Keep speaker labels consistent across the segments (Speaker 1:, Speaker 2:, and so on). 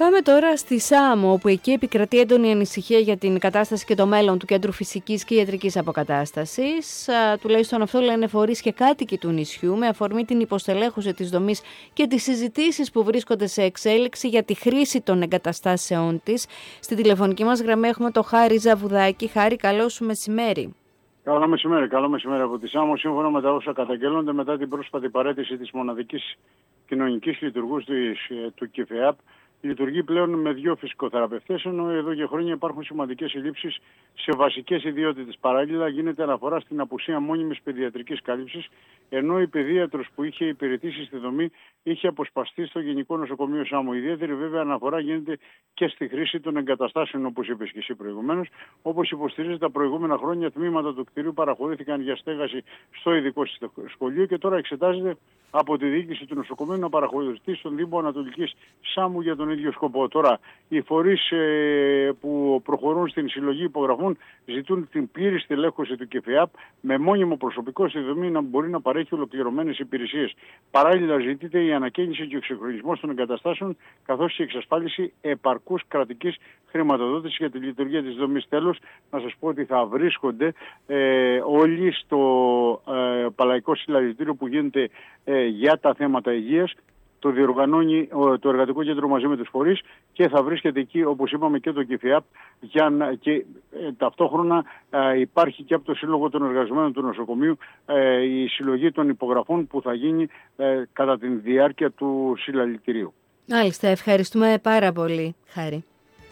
Speaker 1: Πάμε τώρα στη Σάμο, όπου εκεί επικρατεί έντονη ανησυχία για την κατάσταση και το μέλλον του Κέντρου Φυσικής και Ιατρικής Αποκατάστασης. Τουλάχιστον αυτό λένε φορείς και κάτοικοι του νησιού, με αφορμή την υποστελέχωση της δομής και τις συζητήσεις που βρίσκονται σε εξέλιξη για τη χρήση των εγκαταστάσεών της. Στη τηλεφωνική μας γραμμή έχουμε το Χάρη Ζαβουδάκη. Χάρη, καλό σου μεσημέρι.
Speaker 2: Καλό μεσημέρι από τη Σάμο. Σύμφωνα με τα όσα καταγγέλλονται μετά την πρόσφατη παραίτηση της μοναδικής κοινωνικής λειτουργούς του ΚΙΦΕΑΠ, λειτουργεί πλέον με 2 φυσικοθεραπευτές, ενώ εδώ και χρόνια υπάρχουν σημαντικές ελλείψεις σε βασικές ιδιότητες. Παράλληλα, γίνεται αναφορά στην απουσία μόνιμης παιδιατρικής κάλυψης, ενώ η παιδίατρος που είχε υπηρετήσει στη δομή είχε αποσπαστεί στο Γενικό Νοσοκομείο Σάμου. Ιδιαίτερη βέβαια αναφορά γίνεται και στη χρήση των εγκαταστάσεων, όπως είπες και εσύ προηγουμένως. Όπως υποστηρίζει, τα προηγούμενα χρόνια τμήματα του κτηρίου παραχωρήθηκαν για στέγαση στο ειδικό σχολείο και τώρα εξετάζεται από τη διοίκηση του νοσοκομείου να παραχωρηθεί στον Δήμο Ανατολικής Σάμου για τον ίδιο σκοπό. Τώρα, οι φορείς που προχωρούν στην συλλογή υπογραφών ζητούν την πλήρη στελέχωση του ΚΙΦΕΑΠ με μόνιμο προσωπικό στη δομή να μπορεί να παρέχει ολοκληρωμένες υπηρεσίες. Παράλληλα, ζητείται η ανακαίνιση και ο εξυγχρονισμός των εγκαταστάσεων, καθώς και η εξασφάλιση επαρκούς κρατικής χρηματοδότησης για τη λειτουργία της δομής. Τέλος, να σας πω ότι θα βρίσκονται όλοι στο Παλαϊκό Συλλαλητήριο που γίνεται για τα θέματα υγείας. Το διοργανώνει το Εργατικό Κέντρο μαζί με τους φορείς και θα βρίσκεται εκεί, όπως είπαμε, και το ΚΙΦΕΑΠ και ταυτόχρονα υπάρχει και από το Σύλλογο των Εργαζομένων του Νοσοκομείου η συλλογή των υπογραφών που θα γίνει κατά τη διάρκεια του συλλαλητηρίου.
Speaker 1: Μάλιστα, ευχαριστούμε πάρα πολύ, Χάρη.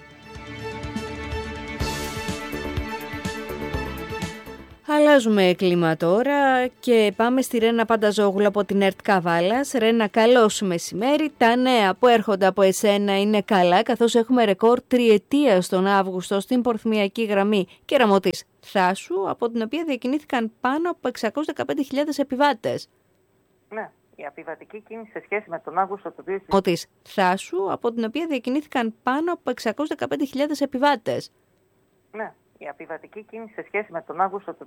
Speaker 1: Αλλάζουμε κλίμα τώρα και πάμε στη Ρένα Πανταζόγλου από την ΕΡΤ Καβάλας. Ρένα, καλό σου μεσημέρι. Τα νέα που έρχονται από εσένα είναι καλά, καθώς έχουμε ρεκόρ τριετίας τον Αύγουστο στην πορθμιακή γραμμή Κεραμωτής Θάσου, από την οποία διακινήθηκαν πάνω από 615.000 επιβάτες.
Speaker 3: Ναι, η επιβατική κίνηση σε σχέση με τον Αύγουστο του 2020.
Speaker 1: Κεραμωτής Θάσου, από την οποία διακινήθηκαν πάνω από 615.000 επιβάτες.
Speaker 3: Ναι. Η επιβατική κίνηση σε σχέση με τον Αύγουστο του